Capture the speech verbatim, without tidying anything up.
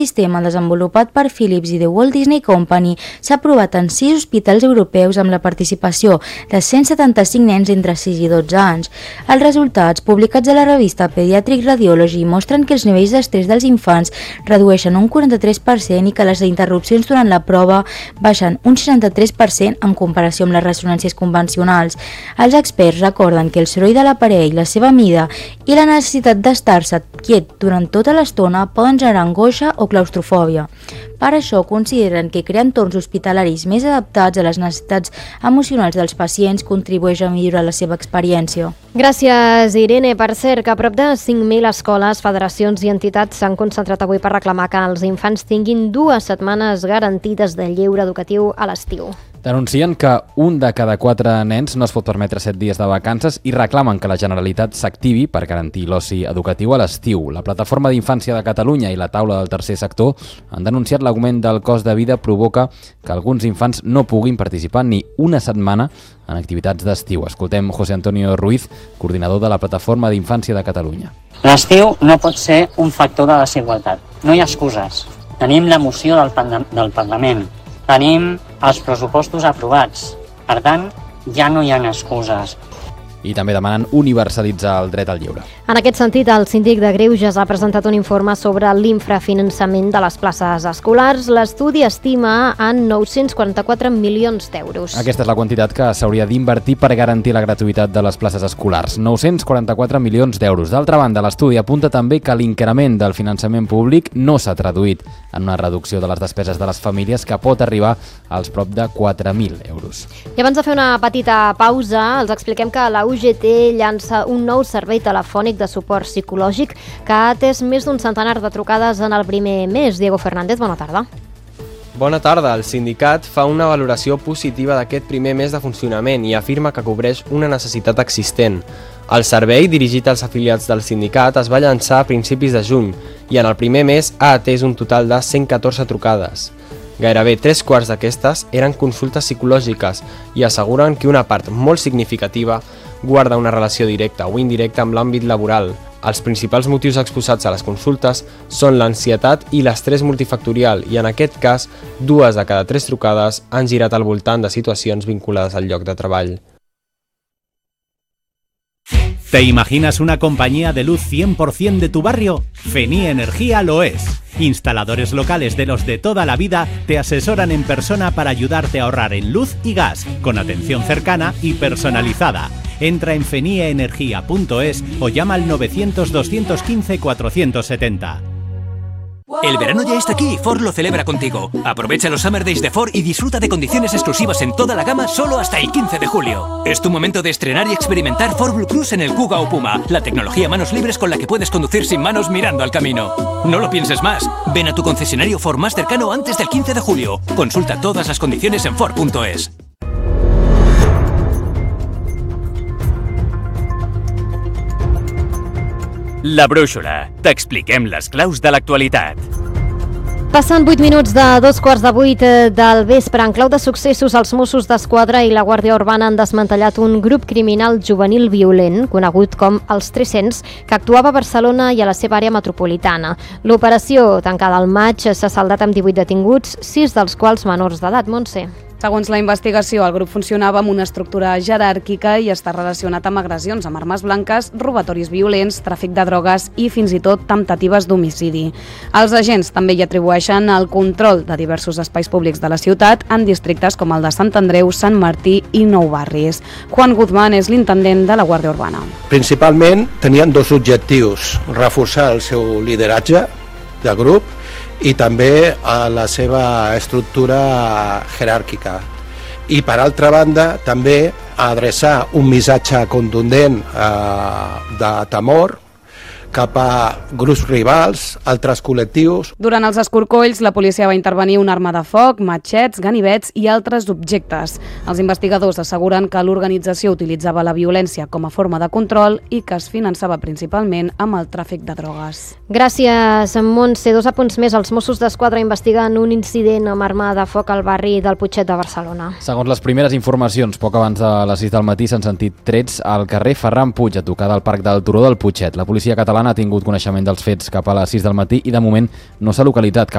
El sistema desenvolupat per Philips i The Walt Disney Company s'ha provat en sis hospitals europeus amb la participació de cent setanta-cinc nens entre sis i dotze anys. Els resultats, publicats a la revista Pediatric Radiology, mostren que els nivells d'estrès dels infants redueixen un quaranta-tres per cent i que les interrupcions durant la prova baixen un seixanta-tres per cent en comparació amb les ressonàncies convencionals. Els experts recorden que el soroll de l'aparell, la seva mida i la necessitat d'estar-se quiet durant tota l'estona poden generar angoixa o claustrofòbia. Per això consideren que crear entorns hospitalaris més adaptats a les necessitats emocionals dels pacients contribueix a millorar la seva experiència. Gràcies, Irene. Per cert, que a prop de cinc mil escoles, federacions i entitats s'han concentrat avui per reclamar que els infants tinguin dues setmanes garantides de lleure educatiu a l'estiu. Denuncien que un de cada quatre nens no es pot permetre set dies de vacances i reclamen que la Generalitat s'activi per garantir l'oci educatiu a l'estiu. La Plataforma d'Infància de Catalunya i la Taula del Tercer Sector han denunciat l'augment del cost de vida provoca que alguns infants no puguin participar ni una setmana en activitats d'estiu. Escoltem José Antonio Ruiz, coordinador de la Plataforma d'Infància de Catalunya. L'estiu no pot ser un factor de desigualtat. No hi ha excuses. Tenim la moció del, del Parlament. Tenim els pressupostos aprovats. Per tant, ja no hi ha excuses. I també demanen universalitzar el dret al lleure. En aquest sentit, el síndic de Greuges ha presentat un informe sobre l'infrafinançament de les places escolars. L'estudi estima en nou-cents quaranta-quatre milions d'euros. Aquesta és la quantitat que s'hauria d'invertir per garantir la gratuïtat de les places escolars. nou-cents quaranta-quatre milions d'euros. D'altra banda, l'estudi apunta també que l'increment del finançament públic no s'ha traduït en una reducció de les despeses de les famílies que pot arribar als prop de quatre mil euros. I abans de fer una petita pausa, els expliquem que la U G T llança un nou servei telefònic de suport psicològic que ha atès més d'un centenar de trucades en el primer mes. Diego Fernández, bona tarda. Bona tarda. El sindicat fa una valoració positiva d'aquest primer mes de funcionament i afirma que cobreix una necessitat existent. El servei, dirigit als afiliats del sindicat, es va llançar a principis de juny i en el primer mes ha atès un total de cent catorze trucades. Gairebé tres quarts d'aquestes eren consultes psicològiques i asseguren que una part molt significativa guarda una relació directa o indirecta amb l'àmbit laboral. Els principals motius exposats a les consultes són l'ansietat i l'estrès multifactorial i en aquest cas, dues de cada tres trucades han girat al voltant de situacions vinculades al lloc de treball. ¿Te imaginas una compañía de luz cien por ciento de tu barrio? Fenie Energía lo es. Instaladores locales de los de toda la vida te asesoran en persona para ayudarte a ahorrar en luz y gas, con atención cercana y personalizada. Entra en fenie energía punto es o llama al novecientos, doscientos quince, cuatrocientos setenta. El verano ya está aquí y Ford lo celebra contigo. Aprovecha los Summer Days de Ford y disfruta de condiciones exclusivas en toda la gama solo hasta el quince de julio. Es tu momento de estrenar y experimentar Ford Blue Cruise en el Kuga o Puma, la tecnología manos libres con la que puedes conducir sin manos mirando al camino. No lo pienses más. Ven a tu concesionario Ford más cercano antes del quince de julio. Consulta todas las condiciones en Ford punto es. La Brúixola. T'expliquem les claus de l'actualitat. Passen vuit minuts de dos quarts de vuit del vespre. En clau de successos, els Mossos d'Esquadra i la Guàrdia Urbana han desmantellat un grup criminal juvenil violent, conegut com els tres-cents, que actuava a Barcelona i a la seva àrea metropolitana. L'operació, tancada al maig, s'ha saldat amb divuit detinguts, sis dels quals menors d'edat. Montse. Segons la investigació, el grup funcionava amb una estructura jeràrquica i està relacionat amb agressions amb armes blanques, robatoris violents, tràfic de drogues i fins i tot temptatives d'homicidi. Els agents també hi atribueixen el control de diversos espais públics de la ciutat en districtes com el de Sant Andreu, Sant Martí i Nou Barris. Juan Guzmán és l'intendent de la Guàrdia Urbana. Principalment tenien dos objectius: reforçar el seu lideratge de grup i també a la seva estructura jeràrquica. I per altra banda també adreçar un missatge contundent eh, de temor cap a grups rivals, altres col·lectius. Durant els escorcolls, la policia va intervenir una arma de foc, matxets, ganivets i altres objectes. Els investigadors asseguren que l'organització utilitzava la violència com a forma de control i que es finançava principalment amb el tràfic de drogues. Gràcies, Montse. Dos apunts més. Els Mossos d'Esquadra investiguen un incident amb arma de foc al barri del Putxet de Barcelona. Segons les primeres informacions, poc abans de les sis del matí s'han sentit trets al carrer Ferran Puig, a tocar del Parc del Turó del Putxet. La policia catalana ha tingut coneixement dels fets cap a les sis del matí i de moment no s'ha localitzat cap